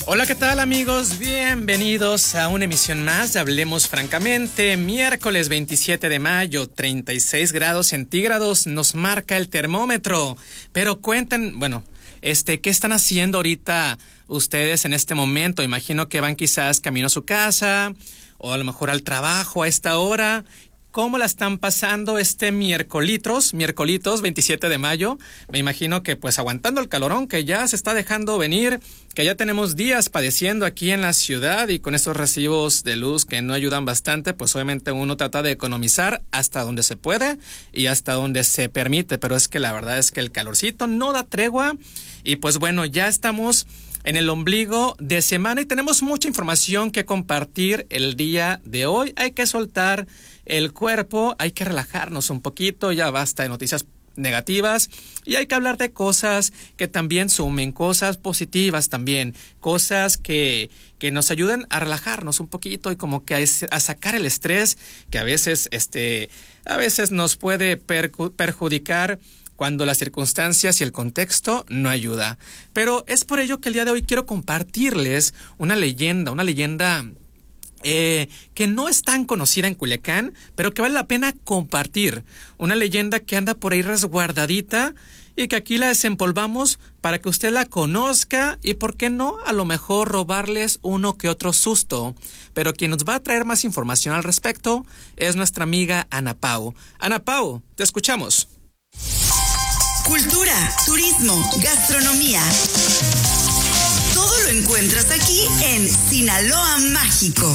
Hola, ¿qué tal amigos? Bienvenidos a una emisión más de Hablemos Francamente. Miércoles 27 de mayo, 36 grados centígrados nos marca el termómetro. Pero cuenten, ¿qué están haciendo ahorita ustedes en este momento? Imagino que van quizás camino a su casa o a lo mejor al trabajo a esta hora. ¿Cómo la están pasando este miércolitos 27 de mayo? Me imagino que pues aguantando el calorón que ya se está dejando venir, que ya tenemos días padeciendo aquí en la ciudad y con estos recibos de luz que no ayudan bastante, pues obviamente uno trata de economizar hasta donde se puede y hasta donde se permite, pero es que la verdad es que el calorcito no da tregua y pues bueno, ya estamos en el ombligo de semana y tenemos mucha información que compartir el día de hoy. Hay que soltar el cuerpo, hay que relajarnos un poquito, ya basta de noticias negativas y hay que hablar de cosas que también sumen, cosas positivas también, cosas que nos ayuden a relajarnos un poquito y como que a sacar el estrés que a veces nos puede perjudicar cuando las circunstancias y el contexto no ayuda. Pero es por ello que el día de hoy quiero compartirles una leyenda que no es tan conocida en Culiacán, pero que vale la pena compartir. Una leyenda que anda por ahí resguardadita y que aquí la desempolvamos para que usted la conozca y, ¿por qué no?, a lo mejor robarles uno que otro susto. Pero quien nos va a traer más información al respecto es nuestra amiga Ana Pau. Ana Pau, te escuchamos. Cultura, turismo, gastronomía. Todo lo encuentras aquí en Sinaloa Mágico.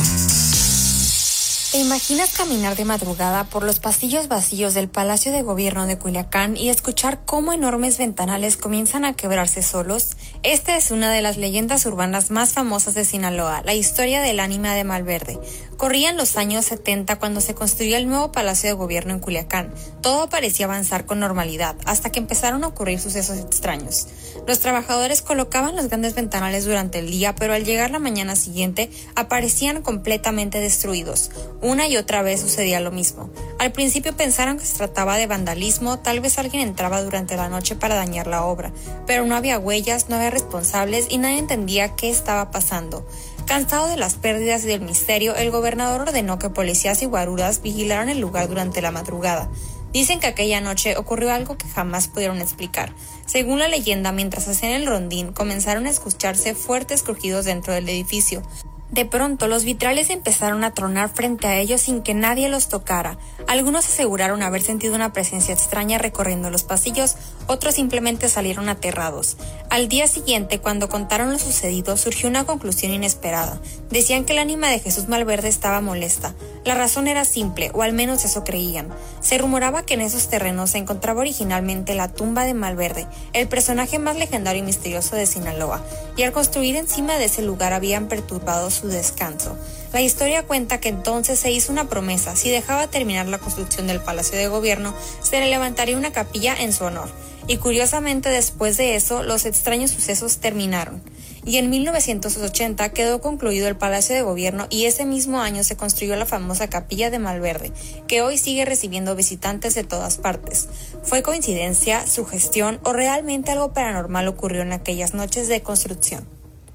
¿Te imaginas caminar de madrugada por los pasillos vacíos del Palacio de Gobierno de Culiacán y escuchar cómo enormes ventanales comienzan a quebrarse solos? Esta es una de las leyendas urbanas más famosas de Sinaloa, la historia del ánima de Malverde. Corrían los años 70 cuando se construyó el nuevo Palacio de Gobierno en Culiacán. Todo parecía avanzar con normalidad, hasta que empezaron a ocurrir sucesos extraños. Los trabajadores colocaban los grandes ventanales durante el día, pero al llegar la mañana siguiente, aparecían completamente destruidos. Una y otra vez sucedía lo mismo. Al principio pensaron que se trataba de vandalismo, tal vez alguien entraba durante la noche para dañar la obra, pero no había huellas, no había responsables y nadie entendía qué estaba pasando. Cansado de las pérdidas y del misterio, el gobernador ordenó que policías y guaruras vigilaran el lugar durante la madrugada. Dicen que aquella noche ocurrió algo que jamás pudieron explicar. Según la leyenda, mientras hacían el rondín, comenzaron a escucharse fuertes crujidos dentro del edificio. De pronto, los vitrales empezaron a tronar frente a ellos sin que nadie los tocara. Algunos aseguraron haber sentido una presencia extraña recorriendo los pasillos, otros simplemente salieron aterrados. Al día siguiente, cuando contaron lo sucedido, surgió una conclusión inesperada. Decían que el ánima de Jesús Malverde estaba molesta. La razón era simple, o al menos eso creían. Se rumoraba que en esos terrenos se encontraba originalmente la tumba de Malverde, el personaje más legendario y misterioso de Sinaloa, y al construir encima de ese lugar habían perturbado su descanso. La historia cuenta que entonces se hizo una promesa: si dejaba terminar la construcción del Palacio de Gobierno, se le levantaría una capilla en su honor. Y curiosamente, después de eso, los extraños sucesos terminaron. Y en 1980 quedó concluido el Palacio de Gobierno y ese mismo año se construyó la famosa Capilla de Malverde, que hoy sigue recibiendo visitantes de todas partes. ¿Fue coincidencia, sugestión o realmente algo paranormal ocurrió en aquellas noches de construcción?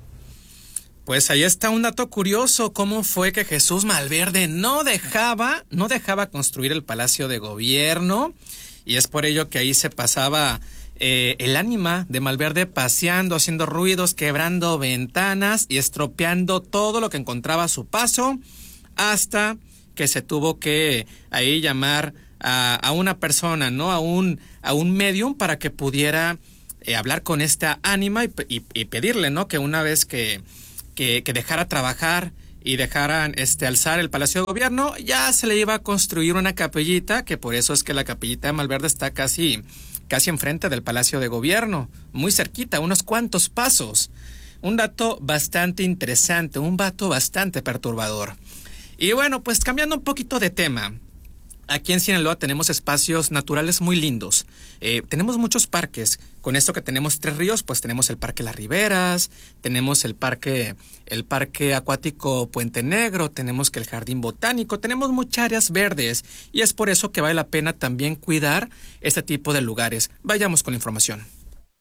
Pues ahí está un dato curioso, cómo fue que Jesús Malverde no dejaba construir el Palacio de Gobierno, y es por ello que ahí se pasaba el ánima de Malverde paseando, haciendo ruidos, quebrando ventanas y estropeando todo lo que encontraba a su paso, hasta que se tuvo que ahí llamar a una persona, ¿no? A un medium para que pudiera hablar con esta ánima y pedirle, ¿no?, que una vez que dejara trabajar y dejaran alzar el Palacio de Gobierno, ya se le iba a construir una capillita, que por eso es que la capillita de Malverde está casi enfrente del Palacio de Gobierno, muy cerquita, unos cuantos pasos. Un dato bastante interesante, un dato bastante perturbador. Y bueno, pues cambiando un poquito de tema, aquí en Sinaloa tenemos espacios naturales muy lindos. Tenemos muchos parques. Con esto que tenemos 3 ríos, pues tenemos el Parque Las Riberas, tenemos el parque acuático Puente Negro, tenemos que el Jardín Botánico, tenemos muchas áreas verdes y es por eso que vale la pena también cuidar este tipo de lugares. Vayamos con la información.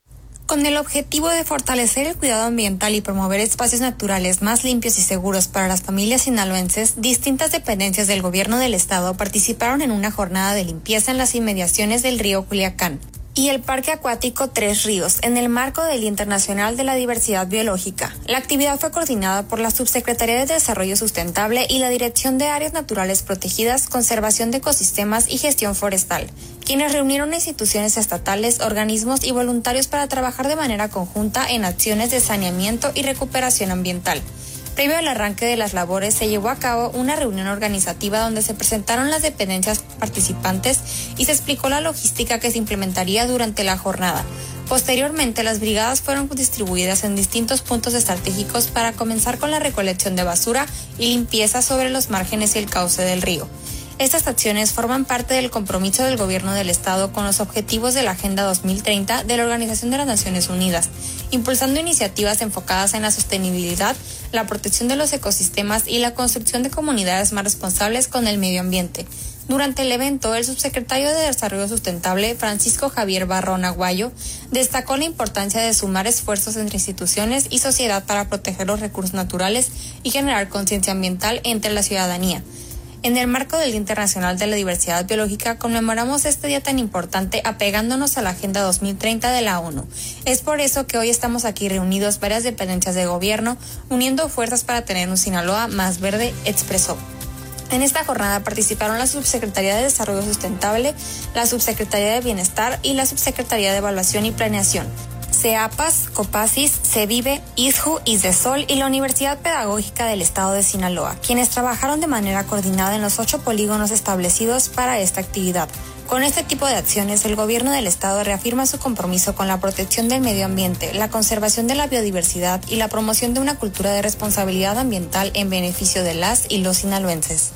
Con el objetivo de fortalecer el cuidado ambiental y promover espacios naturales más limpios y seguros para las familias sinaloenses, distintas dependencias del gobierno del estado participaron en una jornada de limpieza en las inmediaciones del río Culiacán y el Parque Acuático Tres Ríos, en el marco del Día Internacional de la Diversidad Biológica. La actividad fue coordinada por la Subsecretaría de Desarrollo Sustentable y la Dirección de Áreas Naturales Protegidas, Conservación de Ecosistemas y Gestión Forestal, quienes reunieron a instituciones estatales, organismos y voluntarios para trabajar de manera conjunta en acciones de saneamiento y recuperación ambiental. Previo al arranque de las labores, se llevó a cabo una reunión organizativa donde se presentaron las dependencias participantes y se explicó la logística que se implementaría durante la jornada. Posteriormente, las brigadas fueron distribuidas en distintos puntos estratégicos para comenzar con la recolección de basura y limpieza sobre los márgenes y el cauce del río. Estas acciones forman parte del compromiso del gobierno del estado con los objetivos de la Agenda 2030 de la Organización de las Naciones Unidas, impulsando iniciativas enfocadas en la sostenibilidad, la protección de los ecosistemas y la construcción de comunidades más responsables con el medio ambiente. Durante el evento, el subsecretario de Desarrollo Sustentable, Francisco Javier Barrón Aguayo, destacó la importancia de sumar esfuerzos entre instituciones y sociedad para proteger los recursos naturales y generar conciencia ambiental entre la ciudadanía. En el marco del Día Internacional de la Diversidad Biológica, conmemoramos este día tan importante apegándonos a la Agenda 2030 de la ONU. Es por eso que hoy estamos aquí reunidos varias dependencias de gobierno, uniendo fuerzas para tener un Sinaloa más verde, expresó. En esta jornada participaron la Subsecretaría de Desarrollo Sustentable, la Subsecretaría de Bienestar y la Subsecretaría de Evaluación y Planeación, CEAPAS, COPASIS, CEVIVE, ISJU, ISDESOL y la Universidad Pedagógica del Estado de Sinaloa, quienes trabajaron de manera coordinada en los 8 polígonos establecidos para esta actividad. Con este tipo de acciones, el gobierno del estado reafirma su compromiso con la protección del medio ambiente, la conservación de la biodiversidad y la promoción de una cultura de responsabilidad ambiental en beneficio de las y los sinaloenses.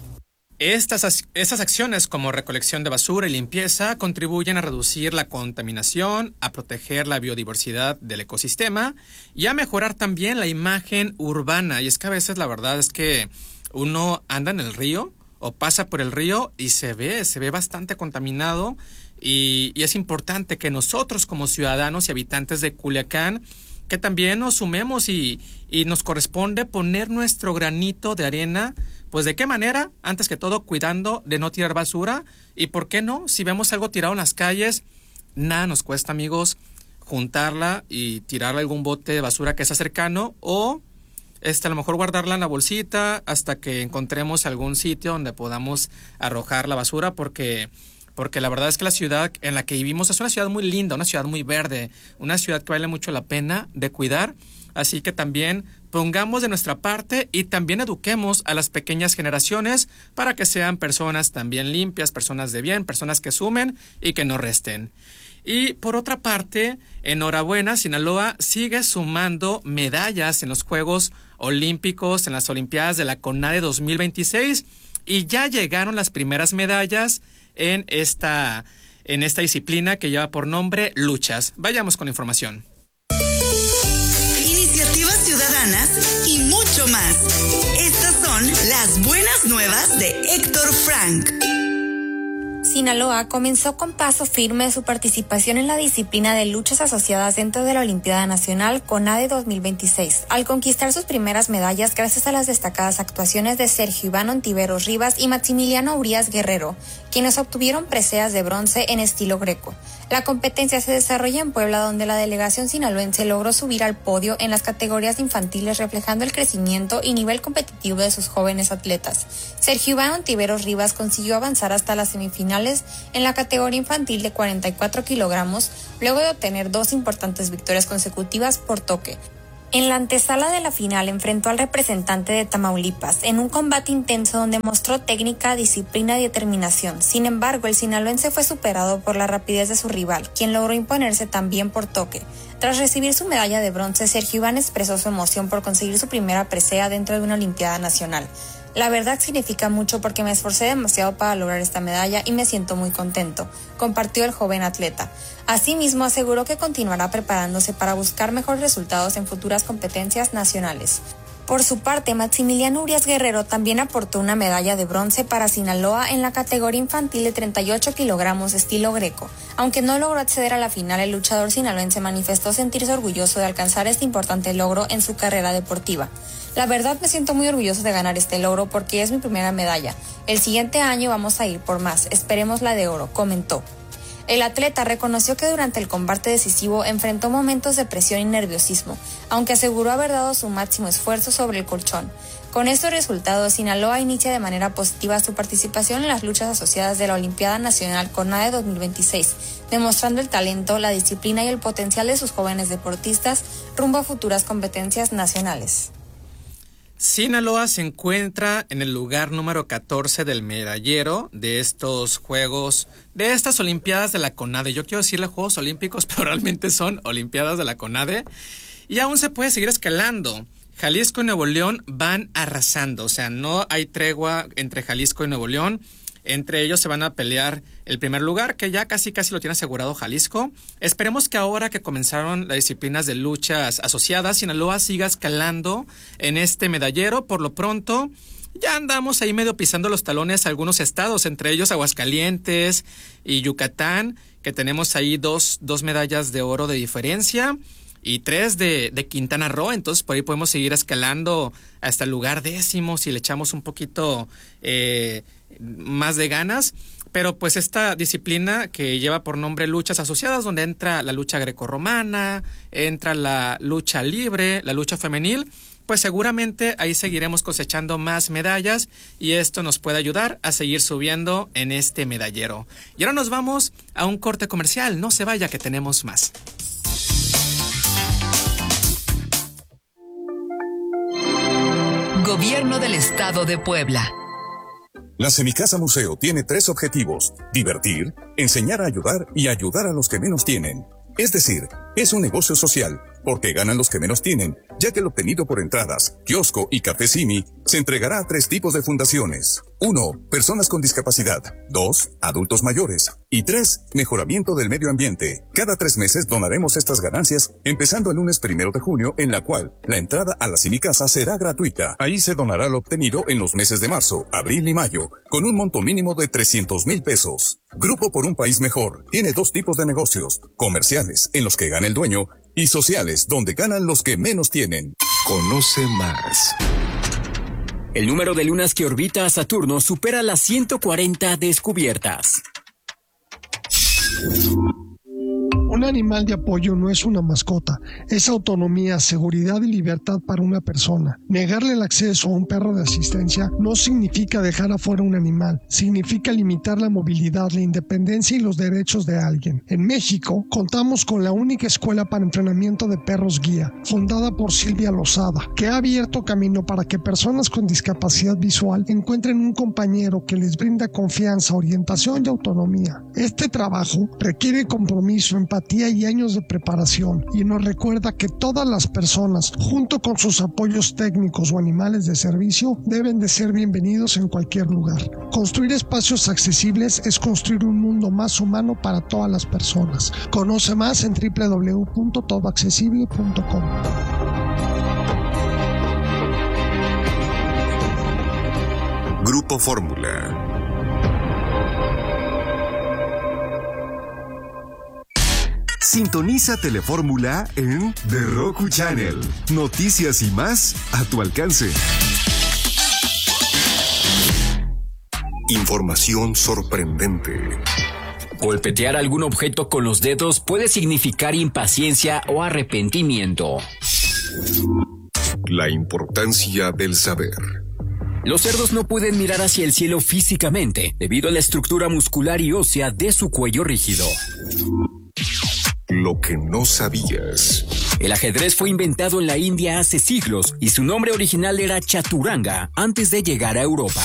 Estas acciones como recolección de basura y limpieza contribuyen a reducir la contaminación, a proteger la biodiversidad del ecosistema y a mejorar también la imagen urbana. Y es que a veces la verdad es que uno anda en el río o pasa por el río y se ve bastante contaminado y es importante que nosotros como ciudadanos y habitantes de Culiacán que también nos sumemos y nos corresponde poner nuestro granito de arena. Pues ¿de qué manera? Antes que todo, cuidando de no tirar basura. Y ¿por qué no? Si vemos algo tirado en las calles, nada nos cuesta, amigos, juntarla y tirarla a algún bote de basura que está cercano o a lo mejor guardarla en la bolsita hasta que encontremos algún sitio donde podamos arrojar la basura porque la verdad es que la ciudad en la que vivimos es una ciudad muy linda, una ciudad muy verde, una ciudad que vale mucho la pena de cuidar. Así que también pongamos de nuestra parte y también eduquemos a las pequeñas generaciones para que sean personas también limpias, personas de bien, personas que sumen y que no resten. Y por otra parte, enhorabuena, Sinaloa sigue sumando medallas en los Juegos Olímpicos, en las Olimpiadas de la CONADE 2026 y ya llegaron las primeras medallas en esta disciplina que lleva por nombre luchas. Vayamos con la información. Iniciativas ciudadanas y mucho más. Estas son las buenas nuevas de Héctor Frank. Sinaloa comenzó con paso firme su participación en la disciplina de luchas asociadas dentro de la Olimpiada Nacional CONADE 2026, al conquistar sus primeras medallas gracias a las destacadas actuaciones de Sergio Iván Ontiveros Rivas y Maximiliano Urias Guerrero, quienes obtuvieron preseas de bronce en estilo greco. La competencia se desarrolla en Puebla, donde la delegación sinaloense logró subir al podio en las categorías infantiles, reflejando el crecimiento y nivel competitivo de sus jóvenes atletas. Sergio Iván Ontiveros Rivas consiguió avanzar hasta las semifinales en la categoría infantil de 44 kilogramos, luego de obtener 2 importantes victorias consecutivas por toque. En la antesala de la final enfrentó al representante de Tamaulipas en un combate intenso donde mostró técnica, disciplina y determinación. Sin embargo, el sinaloense fue superado por la rapidez de su rival, quien logró imponerse también por toque. Tras recibir su medalla de bronce, Sergio Iván expresó su emoción por conseguir su primera presea dentro de una Olimpiada Nacional. La verdad significa mucho porque me esforcé demasiado para lograr esta medalla y me siento muy contento, compartió el joven atleta. Asimismo, aseguró que continuará preparándose para buscar mejores resultados en futuras competencias nacionales. Por su parte, Maximiliano Urias Guerrero también aportó una medalla de bronce para Sinaloa en la categoría infantil de 38 kilogramos estilo greco. Aunque no logró acceder a la final, el luchador sinaloense manifestó sentirse orgulloso de alcanzar este importante logro en su carrera deportiva. La verdad, me siento muy orgulloso de ganar este logro porque es mi primera medalla. El siguiente año vamos a ir por más, esperemos la de oro, comentó. El atleta reconoció que durante el combate decisivo enfrentó momentos de presión y nerviosismo, aunque aseguró haber dado su máximo esfuerzo sobre el colchón. Con estos resultados, Sinaloa inicia de manera positiva su participación en las luchas asociadas de la Olimpiada Nacional CONADE 2026, demostrando el talento, la disciplina y el potencial de sus jóvenes deportistas rumbo a futuras competencias nacionales. Sinaloa se encuentra en el lugar número 14 del medallero de estos Juegos, de estas Olimpiadas de la CONADE. Yo quiero decirle Juegos Olímpicos, pero realmente son Olimpiadas de la CONADE. Y aún se puede seguir escalando. Jalisco y Nuevo León van arrasando, o sea, no hay tregua entre Jalisco y Nuevo León. Entre ellos se van a pelear el primer lugar, que ya casi lo tiene asegurado Jalisco. Esperemos que ahora que comenzaron las disciplinas de luchas asociadas, Sinaloa siga escalando en este medallero. Por lo pronto, ya andamos ahí medio pisando los talones a algunos estados, entre ellos Aguascalientes y Yucatán, que tenemos ahí dos medallas de oro de diferencia y 3 de Quintana Roo. Entonces por ahí podemos seguir escalando hasta el lugar 10º si le echamos un poquito más de ganas. Pero pues esta disciplina que lleva por nombre luchas asociadas, donde entra la lucha grecorromana, entra la lucha libre, la lucha femenil, pues seguramente ahí seguiremos cosechando más medallas y esto nos puede ayudar a seguir subiendo en este medallero. Y ahora nos vamos a un corte comercial, no se vaya que tenemos más. Gobierno del Estado de Puebla. La Semicasa Museo tiene 3 objetivos: divertir, enseñar a ayudar y ayudar a los que menos tienen. Es decir, es un negocio social, porque ganan los que menos tienen, ya que el obtenido por entradas, kiosco y café Simi se entregará a 3 tipos de fundaciones. 1. Personas con discapacidad. 2. Adultos mayores. Y 3. Mejoramiento del medio ambiente. Cada 3 meses donaremos estas ganancias, empezando el lunes 1 de junio, en la cual la entrada a la Semicasa será gratuita. Ahí se donará lo obtenido en los meses de marzo, abril y mayo, con un monto mínimo de 300,000 pesos. Grupo por un País Mejor tiene 2 tipos de negocios: comerciales, en los que gana el dueño, y sociales, donde ganan los que menos tienen. Conoce más. El número de lunas que orbita a Saturno supera las 140 descubiertas. Un animal de apoyo no es una mascota, es autonomía, seguridad y libertad para una persona. Negarle el acceso a un perro de asistencia no significa dejar afuera un animal, significa limitar la movilidad, la independencia y los derechos de alguien. En México, contamos con la única escuela para entrenamiento de perros guía, fundada por Silvia Lozada, que ha abierto camino para que personas con discapacidad visual encuentren un compañero que les brinda confianza, orientación y autonomía. Este trabajo requiere compromiso, empatía y años de preparación, y nos recuerda que todas las personas, junto con sus apoyos técnicos o animales de servicio, deben de ser bienvenidos en cualquier lugar. Construir espacios accesibles es construir un mundo más humano para todas las personas. Conoce más en www.todoaccesible.com. Grupo Fórmula. Sintoniza Telefórmula en The Roku Channel. Noticias y más a tu alcance. Información sorprendente. Golpetear algún objeto con los dedos puede significar impaciencia o arrepentimiento. La importancia del saber. Los cerdos no pueden mirar hacia el cielo físicamente debido a la estructura muscular y ósea de su cuello rígido. Lo que no sabías. El ajedrez fue inventado en la India hace siglos y su nombre original era chaturanga antes de llegar a Europa.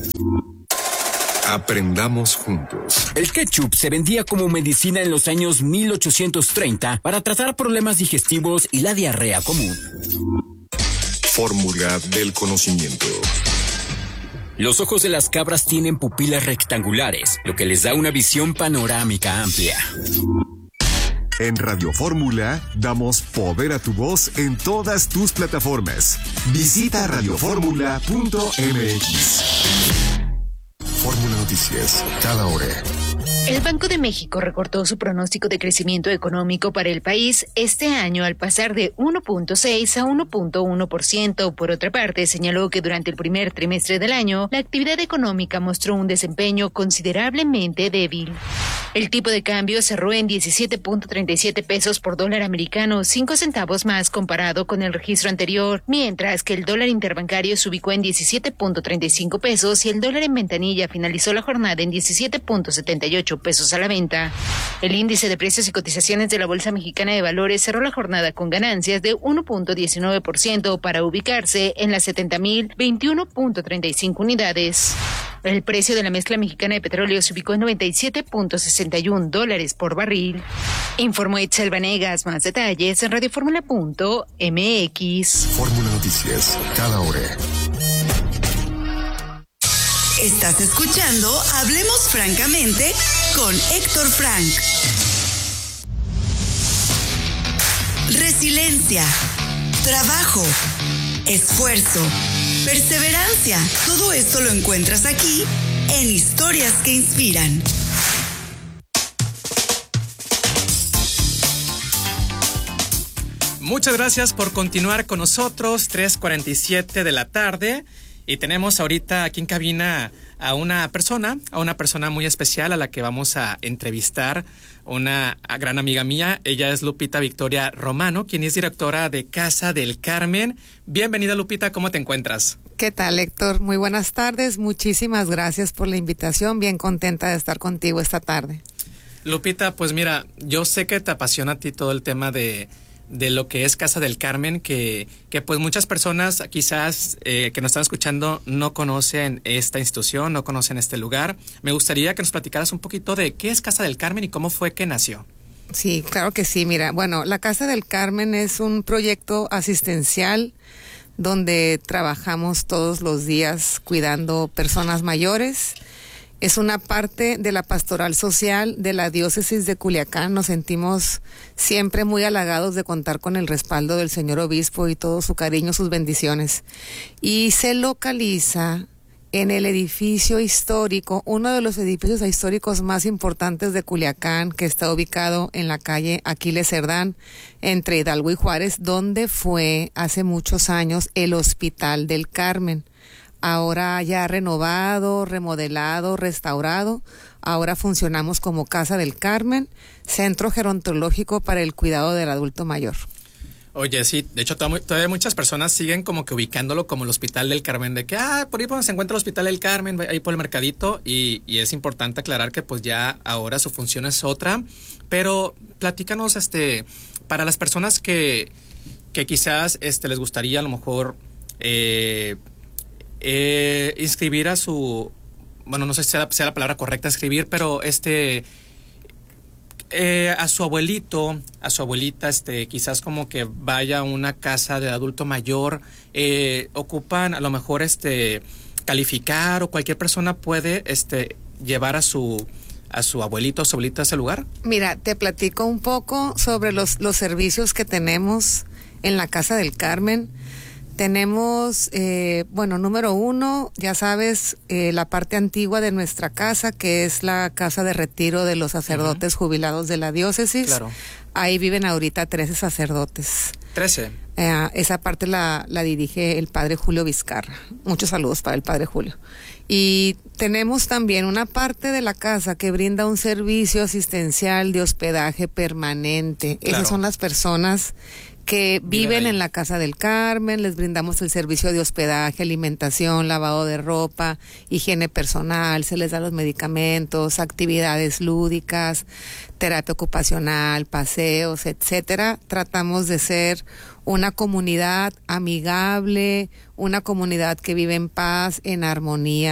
Aprendamos juntos. El ketchup se vendía como medicina en los años 1830 para tratar problemas digestivos y la diarrea común. Fórmula del conocimiento. Los ojos de las cabras tienen pupilas rectangulares, lo que les da una visión panorámica amplia. En Radio Fórmula damos poder a tu voz en todas tus plataformas. Visita radioformula.mx. Fórmula Noticias, cada hora. El Banco de México recortó su pronóstico de crecimiento económico para el país este año al pasar de 1.6 a 1.1%. Por otra parte, señaló que durante el primer trimestre del año, la actividad económica mostró un desempeño considerablemente débil. El tipo de cambio cerró en 17.37 pesos por dólar americano, 5 centavos más comparado con el registro anterior, mientras que el dólar interbancario se ubicó en 17.35 pesos y el dólar en ventanilla finalizó la jornada en 17.78 pesos a la venta. El índice de precios y cotizaciones de la Bolsa Mexicana de Valores cerró la jornada con ganancias de 1.19% para ubicarse en las 70.021.35 unidades. El precio de la mezcla mexicana de petróleo se ubicó en $97.61 por barril. Informó Itzel Vanegas. Más detalles en radioformula.mx. Fórmula Noticias, cada hora. Estás escuchando Hablemos Francamente con Héctor Frank. Resiliencia, trabajo, esfuerzo, perseverancia. Todo esto lo encuentras aquí en Historias que Inspiran. Muchas gracias por continuar con nosotros, 3:47 de la tarde. Y tenemos ahorita aquí en cabina a una persona muy especial a la que vamos a entrevistar, una gran amiga mía. Ella es Lupita Victoria Romano, quien es directora de Casa del Carmen. Bienvenida, Lupita, ¿cómo te encuentras? ¿Qué tal, Héctor? Muy buenas tardes, muchísimas gracias por la invitación, bien contenta de estar contigo esta tarde. Lupita, pues mira, yo sé que te apasiona a ti todo el tema de lo que es Casa del Carmen, que pues muchas personas quizás que nos están escuchando no conocen esta institución, no conocen este lugar. Me gustaría que nos platicaras un poquito de qué es Casa del Carmen y cómo fue que nació. Sí, claro que sí. Mira, bueno, la Casa del Carmen es un proyecto asistencial donde trabajamos todos los días cuidando personas mayores. Es una parte de la pastoral social de la diócesis de Culiacán. Nos sentimos siempre muy halagados de contar con el respaldo del señor obispo y todo su cariño, sus bendiciones. Y se localiza en el edificio histórico, uno de los edificios históricos más importantes de Culiacán, que está ubicado en la calle Aquiles Cerdán, entre Hidalgo y Juárez, donde fue hace muchos años el Hospital del Carmen. Ahora ya renovado, remodelado, restaurado. Ahora funcionamos como Casa del Carmen, centro gerontológico para el cuidado del adulto mayor. Oye, sí, de hecho todavía muchas personas siguen como que ubicándolo como el Hospital del Carmen, de que, por ahí pues, se encuentra el Hospital del Carmen, ahí por el mercadito, y es importante aclarar que pues ya ahora su función es otra, pero platícanos, para las personas que quizás les gustaría a lo mejor inscribir a su, bueno, no sé si sea la palabra correcta escribir, pero a su abuelito, a su abuelita, quizás como que vaya a una casa de adulto mayor, ocupan a lo mejor calificar, o cualquier persona puede llevar a su abuelito o su abuelita a ese lugar. Mira, te platico un poco sobre los servicios que tenemos en la Casa del Carmen. Tenemos, número uno, ya sabes, la parte antigua de nuestra casa, que es la casa de retiro de los sacerdotes jubilados de la diócesis. Claro. Ahí viven ahorita 13 sacerdotes. 13. Esa parte la dirige el padre Julio Vizcarra. Muchos saludos para el padre Julio. Y tenemos también una parte de la casa que brinda un servicio asistencial de hospedaje permanente. Claro. Esas son las personas que viven en la Casa del Carmen. Les brindamos el servicio de hospedaje, alimentación, lavado de ropa, higiene personal, se les da los medicamentos, actividades lúdicas, terapia ocupacional, paseos, etcétera. Tratamos de ser una comunidad amigable, una comunidad que vive en paz, en armonía,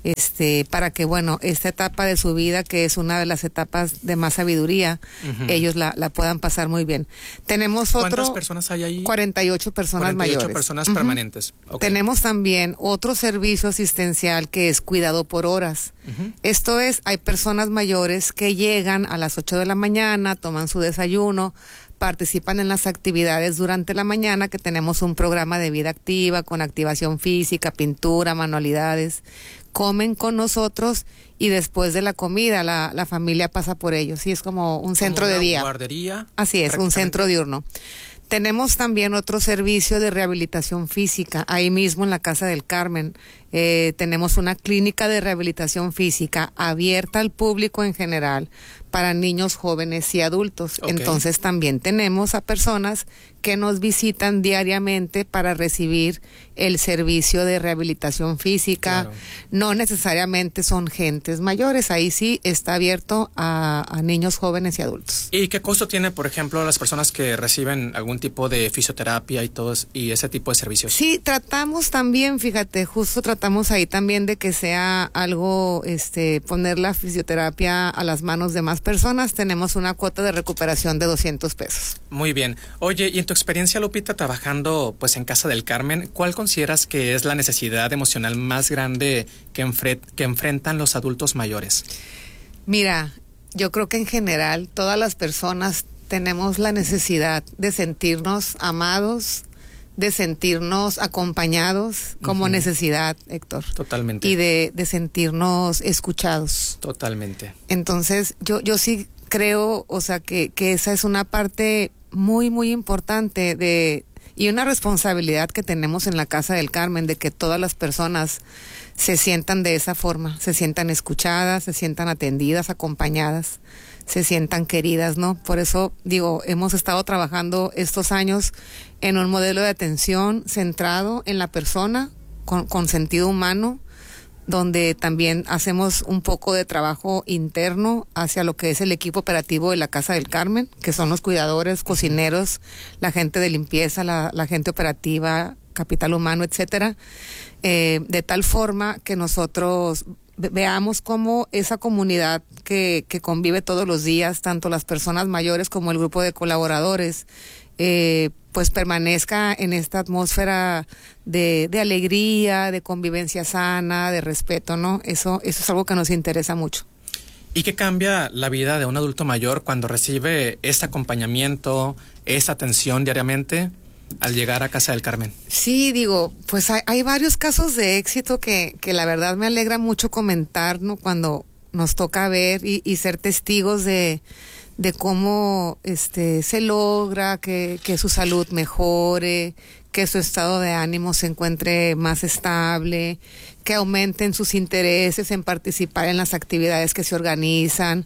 para que, bueno, esta etapa de su vida, que es una de las etapas de más sabiduría, ellos la puedan pasar muy bien. Tenemos ¿Cuántas personas hay ahí? 48 personas 48 mayores. Personas permanentes. Okay. Tenemos también otro servicio asistencial que es cuidado por horas. Esto es, hay personas mayores que llegan a las 8 de la mañana, toman su desayuno, participan en las actividades durante la mañana, que tenemos un programa de vida activa con activación física, pintura, manualidades. Comen con nosotros y después de la comida la familia pasa por ellos. Sí, es como un centro de día. Guardería. Así es, un centro diurno. Tenemos también otro servicio de rehabilitación física, ahí mismo en la Casa del Carmen. Tenemos una clínica de rehabilitación física abierta al público en general para niños, jóvenes y adultos. Okay. Entonces también tenemos a personas que nos visitan diariamente para recibir el servicio de rehabilitación física. Claro. No necesariamente son gentes mayores, ahí sí está abierto a niños, jóvenes y adultos. ¿Y qué costo tiene, por ejemplo, las personas que reciben algún tipo de fisioterapia y ese tipo de servicios? Sí, tratamos también, fíjate, justo tratamos ahí también de que sea algo, poner la fisioterapia a las manos de más personas. Tenemos una cuota de recuperación de $200. Muy bien. Oye, y en tu experiencia, Lupita, trabajando pues en Casa del Carmen, ¿cuál consideras que es la necesidad emocional más grande que enfrentan los adultos mayores? Mira, yo creo que en general todas las personas tenemos la necesidad de sentirnos amados, de sentirnos acompañados como necesidad, Héctor. Totalmente. Y de sentirnos escuchados. Totalmente. Entonces, yo sí creo, o sea, que esa es una parte muy, muy importante y una responsabilidad que tenemos en la Casa del Carmen, de que todas las personas se sientan de esa forma, se sientan escuchadas, se sientan atendidas, acompañadas, se sientan queridas, ¿no? Por eso, digo, hemos estado trabajando estos años en un modelo de atención centrado en la persona, con sentido humano, donde también hacemos un poco de trabajo interno hacia lo que es el equipo operativo de la Casa del Carmen, que son los cuidadores, cocineros, la gente de limpieza, la gente operativa, capital humano, etcétera, de tal forma que nosotros veamos cómo esa comunidad que convive todos los días, tanto las personas mayores como el grupo de colaboradores, pues permanezca en esta atmósfera de alegría, de convivencia sana, de respeto, ¿no? Eso es algo que nos interesa mucho. ¿Y qué cambia la vida de un adulto mayor cuando recibe este acompañamiento, esta atención diariamente al llegar a Casa del Carmen? Sí, digo, pues hay varios casos de éxito que la verdad me alegra mucho comentar, ¿no? Cuando nos toca ver y ser testigos de cómo se logra que su salud mejore, que su estado de ánimo se encuentre más estable, que aumenten sus intereses en participar en las actividades que se organizan,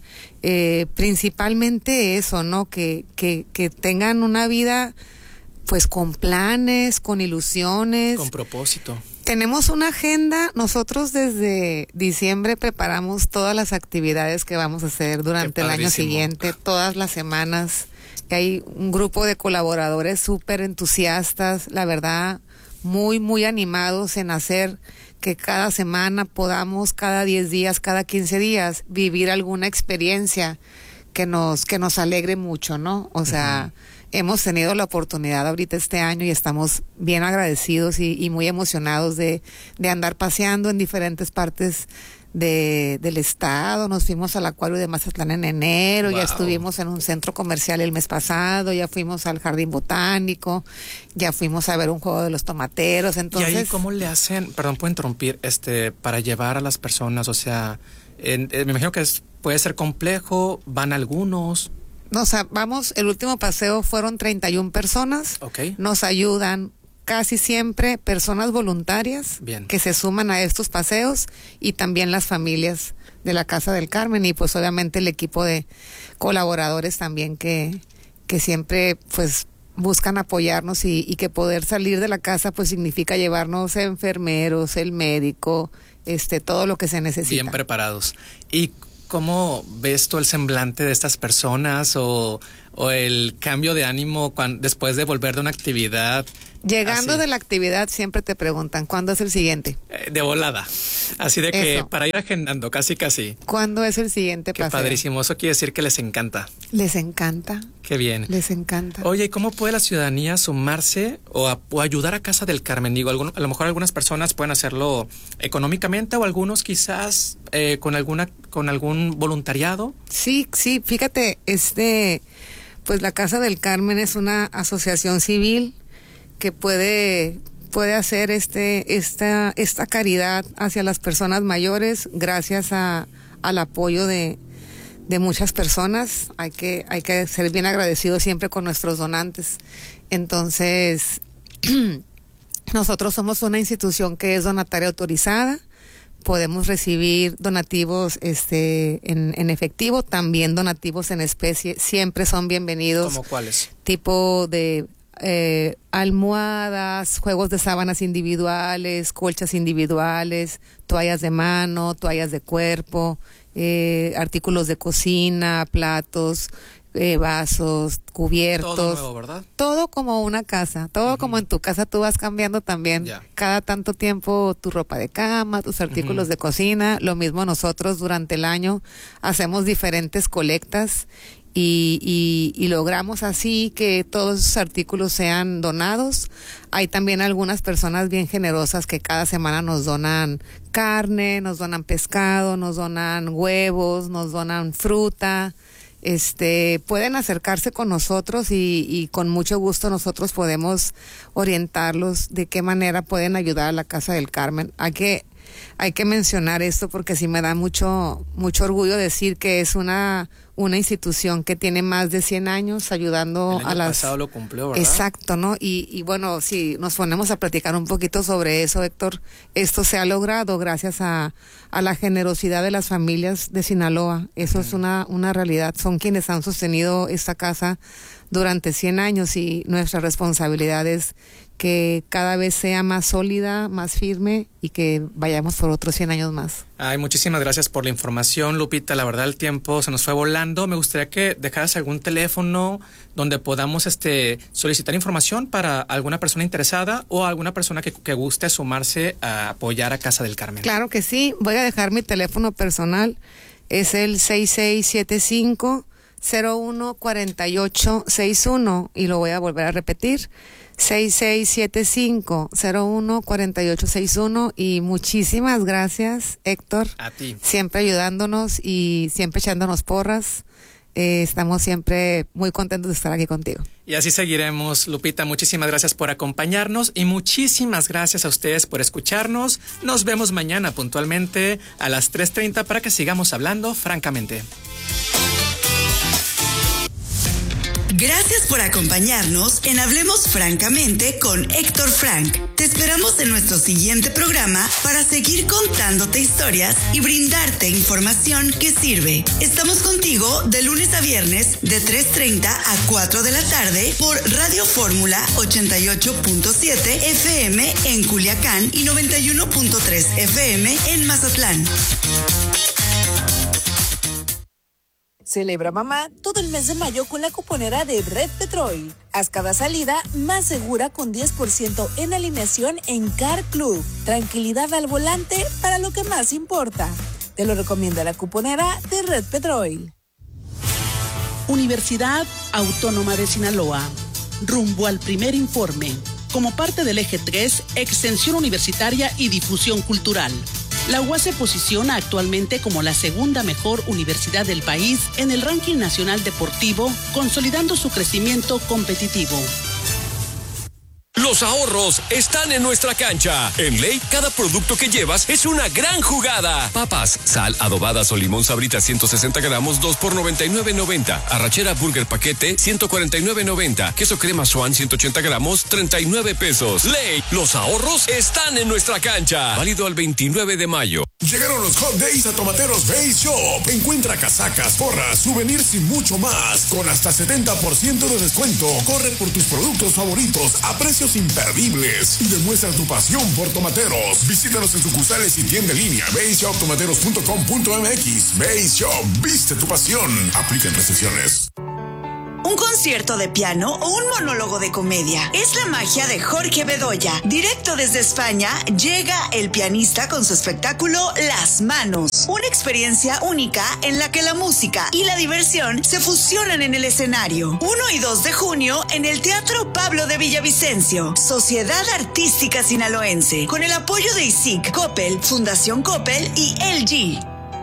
principalmente eso, ¿no? Que tengan una vida pues con planes, con ilusiones, con propósito. Tenemos una agenda, nosotros desde diciembre preparamos todas las actividades que vamos a hacer durante el año siguiente, todas las semanas. Hay un grupo de colaboradores súper entusiastas, la verdad, muy, muy animados en hacer que cada semana podamos, cada 10 días, cada 15 días, vivir alguna experiencia que nos alegre mucho, ¿no? O sea, hemos tenido la oportunidad ahorita este año y estamos bien agradecidos y muy emocionados de andar paseando en diferentes partes del estado. Nos fuimos al Acuario de Mazatlán en enero, ya estuvimos en un centro comercial el mes pasado, ya fuimos al Jardín Botánico, ya fuimos a ver un juego de los tomateros. Entonces, ¿y ahí cómo le hacen, perdón, puedo interrumpir, para llevar a las personas? O sea, me imagino que puede ser complejo, van algunos. No, o sea, el último paseo fueron 31 personas. Okay. Nos ayudan casi siempre personas voluntarias. Bien. Que se suman a estos paseos, y también las familias de la Casa del Carmen, y pues obviamente el equipo de colaboradores también que siempre pues buscan apoyarnos y que poder salir de la casa pues significa llevarnos enfermeros, el médico, todo lo que se necesita. Bien preparados. ¿Y cómo ves tú el semblante de estas personas o el cambio de ánimo después de volver de una actividad Llegando Así. de la actividad siempre te preguntan, ¿cuándo es el siguiente? De volada. Así de que Eso. para ir agendando, casi. ¿Cuándo es el siguiente Qué paseo? padrísimo. Eso quiere decir que les encanta. Les encanta, Qué bien. les encanta. Oye, ¿y cómo puede la ciudadanía sumarse o ayudar a Casa del Carmen? Digo, a lo mejor algunas personas pueden hacerlo económicamente o algunos quizás con algún voluntariado. Sí, fíjate, pues la Casa del Carmen es una asociación civil que puede hacer esta caridad hacia las personas mayores gracias al apoyo de muchas personas. Hay que ser bien agradecidos siempre con nuestros donantes. Entonces, nosotros somos una institución que es donataria autorizada. Podemos recibir donativos en efectivo, también donativos en especie, siempre son bienvenidos. ¿Cómo cuáles? Tipo de almohadas, juegos de sábanas individuales, colchas individuales, toallas de mano, toallas de cuerpo, artículos de cocina, platos, vasos, cubiertos. Todo nuevo, ¿verdad? Todo como una casa, todo como en tu casa tú vas cambiando también. Ya. Cada tanto tiempo tu ropa de cama, tus artículos de cocina. Lo mismo nosotros durante el año hacemos diferentes colectas y logramos así que todos esos artículos sean donados. Hay también algunas personas bien generosas que cada semana nos donan carne, nos donan pescado, nos donan huevos, nos donan fruta. Pueden acercarse con nosotros y con mucho gusto nosotros podemos orientarlos de qué manera pueden ayudar a la Casa del Carmen. Hay que mencionar esto porque sí me da mucho orgullo decir que es una institución que tiene más de 100 años ayudando El año a las... pasado lo cumplió, ¿verdad? Exacto, ¿no? Y bueno, si nos ponemos a platicar un poquito sobre eso, Héctor, esto se ha logrado gracias a la generosidad de las familias de Sinaloa. Eso es una realidad. Son quienes han sostenido esta casa durante 100 años y nuestra responsabilidad es que cada vez sea más sólida, más firme y que vayamos por otros 100 años más. Ay, muchísimas gracias por la información, Lupita. La verdad, el tiempo se nos fue volando. Me gustaría que dejaras algún teléfono donde podamos solicitar información para alguna persona interesada o alguna persona que guste sumarse a apoyar a Casa del Carmen. Claro que sí. Voy a dejar mi teléfono personal. Es el 6675-014861 y lo voy a volver a repetir. 6675-014861 y muchísimas gracias, Héctor. A ti. Siempre ayudándonos y siempre echándonos porras. Estamos siempre muy contentos de estar aquí contigo. Y así seguiremos, Lupita. Muchísimas gracias por acompañarnos y muchísimas gracias a ustedes por escucharnos. Nos vemos mañana puntualmente a las 3:30 para que sigamos hablando francamente. Gracias por acompañarnos en Hablemos Francamente con Héctor Frank. Te esperamos en nuestro siguiente programa para seguir contándote historias y brindarte información que sirve. Estamos contigo de lunes a viernes de 3:30 a 4 de la tarde por Radio Fórmula 88.7 FM en Culiacán y 91.3 FM en Mazatlán. Celebra mamá todo el mes de mayo con la cuponera de Red Petrol. Haz cada salida más segura con 10% en alineación en Car Club. Tranquilidad al volante para lo que más importa. Te lo recomienda la cuponera de Red Petrol. Universidad Autónoma de Sinaloa. Rumbo al primer informe. Como parte del eje 3, extensión universitaria y difusión cultural. La UAS se posiciona actualmente como la segunda mejor universidad del país en el ranking nacional deportivo, consolidando su crecimiento competitivo. Los ahorros están en nuestra cancha. En Ley, cada producto que llevas es una gran jugada. Papas, sal, adobadas o limón sabrita 160 gramos, 2 por $99.90. Arrachera burger paquete, 149.90. Queso crema Swan, 180 gramos, 39 pesos. Ley, los ahorros están en nuestra cancha. Válido al 29 de mayo. Llegaron los Hot Days a Tomateros Base Shop. Encuentra casacas, gorras, souvenirs y mucho más. Con hasta 70% de descuento. Corre por tus productos favoritos a precios imperdibles y demuestra tu pasión por tomateros. Visítanos en sucursales y tienda en línea baseshoptomateros.com.mx. Base Shop, viste tu pasión. Aplican restricciones. Un concierto de piano o un monólogo de comedia. Es la magia de Jorge Bedoya. Directo desde España, llega el pianista con su espectáculo Las Manos. Una experiencia única en la que la música y la diversión se fusionan en el escenario. 1 y 2 de junio en el Teatro Pablo de Villavicencio. Sociedad Artística Sinaloense. Con el apoyo de ISIC, Coppel, Fundación Coppel y LG.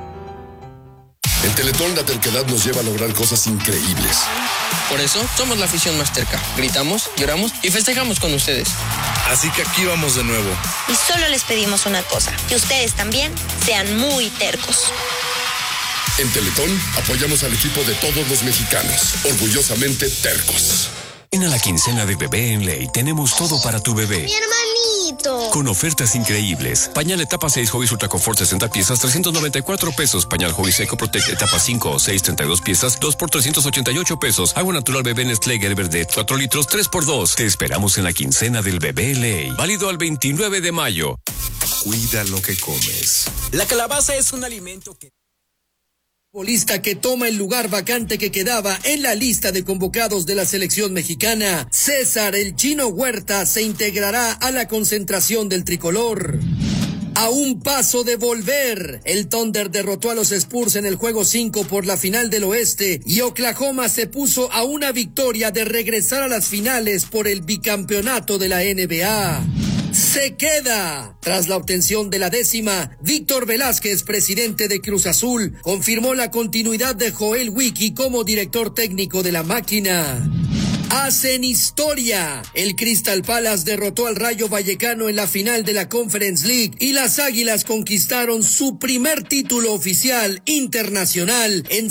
En Teletón la terquedad nos lleva a lograr cosas increíbles. Por eso somos la afición más terca. Gritamos, lloramos y festejamos con ustedes. Así que aquí vamos de nuevo. Y solo les pedimos una cosa, que ustedes también sean muy tercos. En Teletón apoyamos al equipo de todos los mexicanos, orgullosamente tercos. En la quincena de bebé en Ley tenemos todo para tu bebé. ¡Mi hermanito! Con ofertas increíbles. Pañal etapa 6 Hobbies Ultra Confort 60 piezas, 394 pesos. Pañal Hobbies Eco Protect etapa 5 o 6, 32 piezas, 2 por 388 pesos. Agua natural bebé Nestlé Gerber de 4 litros, 3 por 2. Te esperamos en la quincena del bebé Ley. Válido al 29 de mayo. Cuida lo que comes. La calabaza es un alimento futbolista que toma el lugar vacante que quedaba en la lista de convocados de la selección mexicana. César el Chino Huerta se integrará a la concentración del tricolor. A un paso de volver, el Thunder derrotó a los Spurs en el juego 5 por la final del oeste y Oklahoma se puso a una victoria de regresar a las finales por el bicampeonato de la NBA. Se queda. Tras la obtención de la 10ª, Víctor Velázquez, presidente de Cruz Azul, confirmó la continuidad de Joel Wiki como director técnico de la máquina. Hacen historia. El Crystal Palace derrotó al Rayo Vallecano en la final de la Conference League y las Águilas conquistaron su primer título oficial internacional en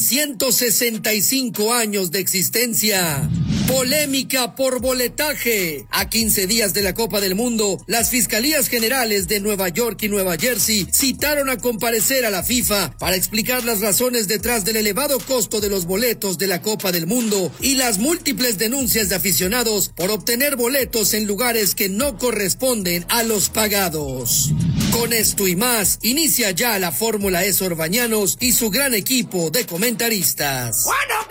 165 años de existencia. Polémica por boletaje. A 15 días de la Copa del Mundo, las Fiscalías Generales de Nueva York y Nueva Jersey citaron a comparecer a la FIFA para explicar las razones detrás del elevado costo de los boletos de la Copa del Mundo y las múltiples denuncias de aficionados por obtener boletos en lugares que no corresponden a los pagados. Con esto y más, inicia ya la Fórmula E Sor Bañanos y su gran equipo de comentaristas. Bueno,